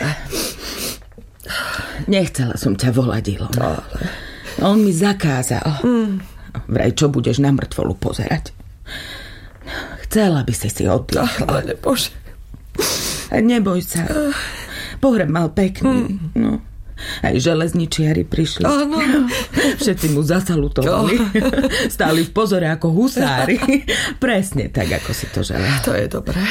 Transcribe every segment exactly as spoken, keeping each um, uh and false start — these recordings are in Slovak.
Nechcela som ťa volať, Ilona. On mi zakázal. Mm. Vraj, čo budeš na mŕtvolu pozerať. Chcela by si si oddychla. Ale Bože. Neboj sa. Pohreb mal pekný. Mm. No. Aj železničiari prišli. Áno. Všetci mu zasalutovali. Stáli v pozore ako husári. Presne tak, ako si to želal. To je dobré.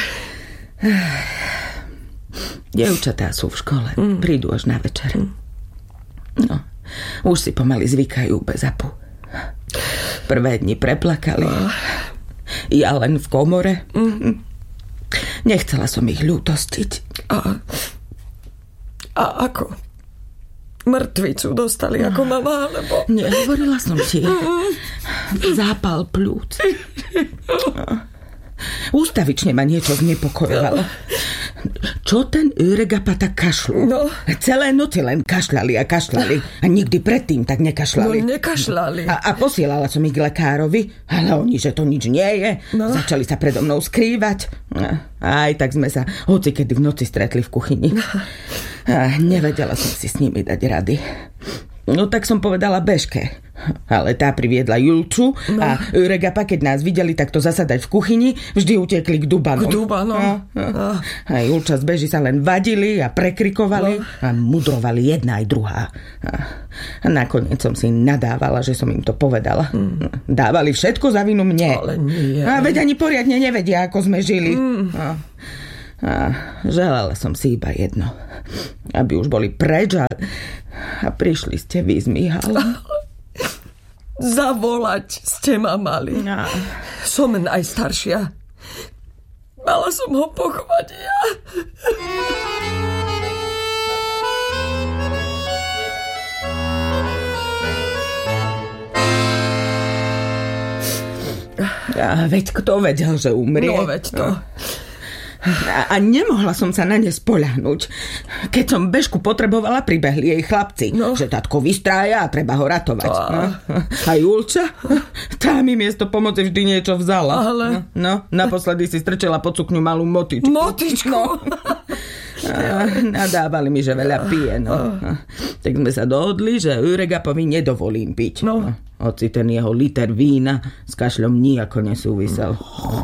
Dievčatá sú v škole. Mm. Prídu až na večer. Mm. No, už si pomaly zvykajú bez apu. Prvé dni preplakali. Oh. Ja len v komore. Mm. Nechcela som ich ľútostiť. A, a ako? Mŕtvicu dostali ako mama, alebo... Nehovorila som ti. Zápal plúc. Ústavične ma niečo znepokojovalo. Čo ten Öregapa tak kašľú? No. Celé noci len kašľali a kašľali. A nikdy predtým tak nekašľali. No, nekašľali. A, a posielala som ich k lekárovi, ale oni, že to nič nie je. No. Začali sa predo mnou skrývať. Aj tak sme sa hocikedy v noci stretli v kuchyni. A nevedela som si s nimi dať rady. No tak som povedala Bežke. Ale tá priviedla Julču no. A Öregapa, keď nás videli takto zasadať v kuchyni, vždy utekli k Dubanom. K Dubanom. A, a, a Julča z Beži sa len vadili a prekrikovali no. A mudrovali jedna aj druhá. A, a nakoniec som si nadávala, že som im to povedala. Mm. Dávali všetko za vinu mne. Ale nie. A veď ani poriadne nevedia, ako sme žili. Mm. A, a želala som si iba jedno. Aby už boli preč a, a prišli ste vy s Michalom. Zavolať ste ma mali. No. Som najstaršia. Mala som ho pochovať ja. A veď kto vedel, že umrie? No veď to. A, a nemohla som sa na ne spoľahnúť. Keď som Bežku potrebovala, pribehli jej chlapci. No. Že tatko vystrája a treba ho ratovať. No. A Julča? Tá mi miesto pomoci vždy niečo vzala. Ale... No, naposledy si strčela pod sukňu malú motičku. Motičku? No. A nadávali mi, že veľa pije. No. Tak sme sa dohodli, že Öregapovi nedovolím piť. No. Hoci ten jeho liter vína s kašľom nijako nesúvisel. No.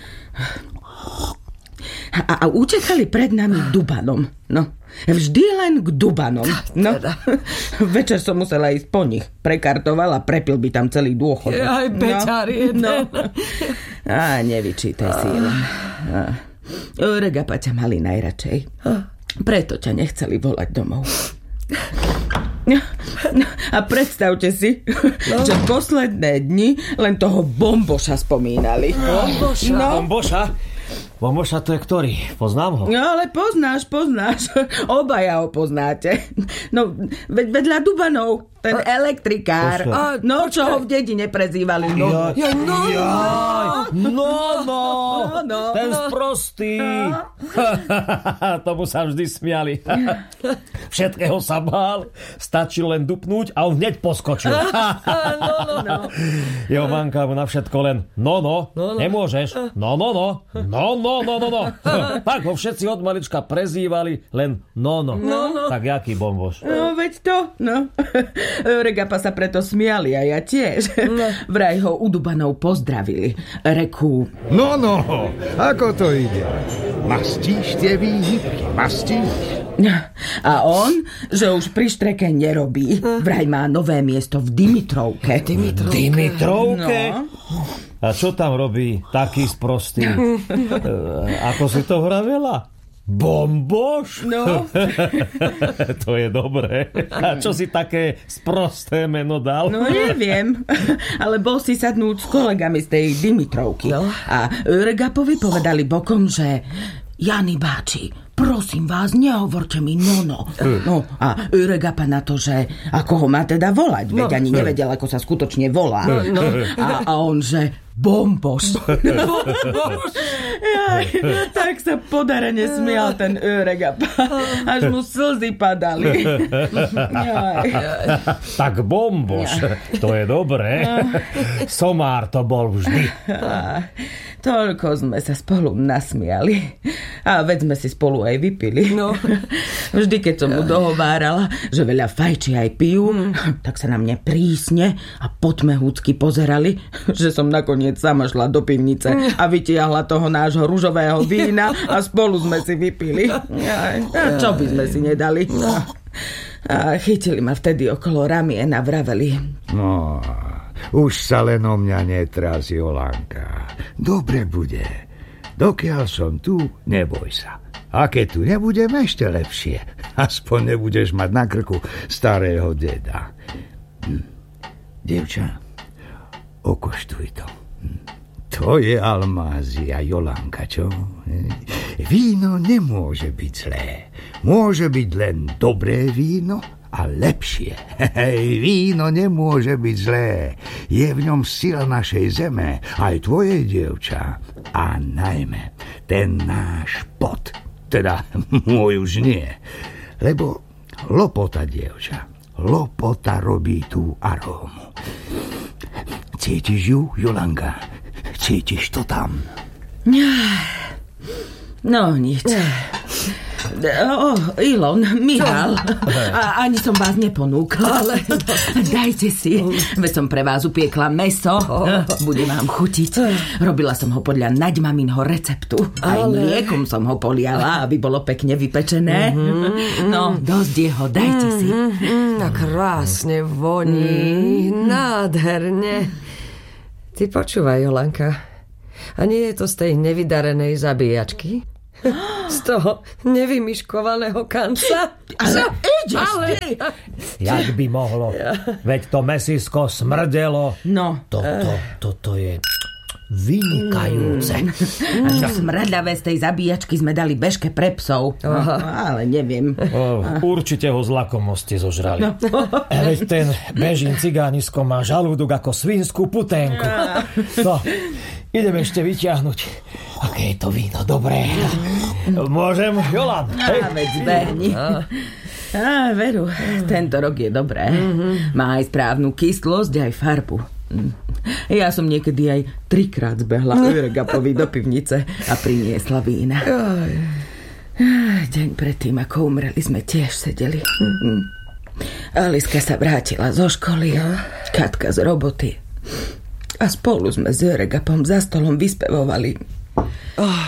A, a utekali pred nami Dubanom. No, vždy len k Dubanom. No, večer som musela ísť po nich. Prekartoval a prepil by tam celý dôchodok. Aj beťar jeden. No. A nevyčítaj si len. Öregapa ťa mali najradšej. Preto ťa nechceli volať domov. No, no, a predstavte si, no. Že posledné dni len toho Bomboša spomínali. Bomboša? No. Bomboša? Bomboša to je ktorý? Poznám ho. No ale poznáš, poznáš. Obaja ho poznáte. No, ved, vedľa Dubanov. Ten elektrikár. A, no, čo ho v dedine prezývali. No, ja, no, ja, no, no, no, no, ten sprostý. No. Tomu sa vždy smiali. Všetkého sa bál. Stačil len dupnúť a on hneď poskočil. no, no, no. Jeho manka mu na všetko len no, no, no, no. Nemôžeš. No, no, no. No, no, no, no, no. Tak ho všetci od malička prezývali len no, no. no, no. Tak jaký Bomboš? No, veď to, no. Öregapa sa preto smiali a ja tiež. No. Vraj ho u Dubanov pozdravili. Rekú: No, no, ako to ide? Mastíš tie výhybky, mastíš? A on, že už pri štreke nerobí. Vraj má nové miesto v Dimitrovke. Dimitrovke? Dimitrovke? No. A čo tam robí taký sprostý? e, ako si to vravela? Bomboš? No. To je dobré. A čo si také sprosté meno dal? No neviem, ale bol si sadnúť s kolegami z tej Dimitrovky. No. A Öregapovi povedali bokom, že Jani báči, prosím vás, nehovorte mi nono. No a Öregapa na to, že ako ho má teda volať, veď ani nevedel, ako sa skutočne volá. No, no. A, a on, že Bomboš. Bomboš. Jaj, tak sa podarene smial ten Öregapa. Až mu slzy padali. Jaj. Tak Bomboš, to je dobré. Somár to bol vždy. Toľko sme sa spolu nasmiali. A veď sme si spolu aj vypili. No. Vždy, keď som mu dohovárala, že veľa fajči aj pijú, mm. tak sa na mne prísne a potmehúcky pozerali, že som nakoniec sama šla do pivnice a vytiahla toho nášho ružového vína a spolu sme si vypili. A čo by sme si nedali? A chytili ma vtedy okolo ramien a vraveli: No, už sa len o mňa netrás, Jolanka. Dobre bude. Dokiaľ som tu, neboj sa. A keď tu nebudem, ešte lepšie. Aspoň nebudeš mať na krku starého deda. Hm. Dievča, okoštuj to. Hm. To je almázia, Jolanka, čo? Víno nemôže byť zlé. Môže byť len dobré víno a lepšie. Hej, víno nemôže byť zlé. Je v ňom sila našej zeme, aj tvojej, dievča. A najmä ten náš pot. Teda môj už nie. Lebo lopota, dievča, lopota robí tú arómu. Cítiš ju, Jolanka? Cítiš to tam? No, nič. O, Ilon, Mihal, a ani som vás neponúkla. Ale... Dajte si, veď som pre vás upiekla mäso. Bude vám chutiť. Robila som ho podľa Naďmaminho receptu. Aj ale... mliekom som ho poliala, aby bolo pekne vypečené. Mm-hmm. No, dosť jeho, dajte si. Mm-hmm. A krásne voní, mm-hmm. nádherne. Ty počúvaj, Jolanka. A nie je to z tej nevydarenej zabíjačky? Z toho nevymyškovaného kanca? Ale ideš ale... ty! Jak by mohlo? Veď to mäsisko smrdelo. No. Toto, toto je vynikajúce. Mm. A to smradľavé z tej zabíjačky sme dali bežke pre psov. Aha. Ale neviem. O, určite ho z lakomosti zožrali. No. Veď ten bežín cigánisko má žalúdok ako svinskú puténku. No, idem ešte vyťahnuť. Aké je to víno dobré. Môžem, Jolan? Á, veď zbehni. Á, veru, tento rok je dobré. Má aj správnu kyslosť, aj farbu. Ja som niekedy aj trikrát zbehla Öregapovi do pivnice a priniesla vína. Deň predtým, ako umreli, sme tiež sedeli. Aliska sa vrátila zo školy, Katka z roboty. A spolu sme s Öregapom za stolom vyspevovali